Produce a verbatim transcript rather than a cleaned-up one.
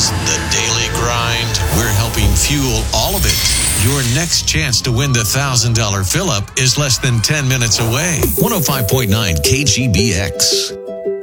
bills, the daily grind. We're helping fuel all of it. Your next chance to win the one thousand dollars fill-up is less than ten minutes away. one oh five point nine K G B X.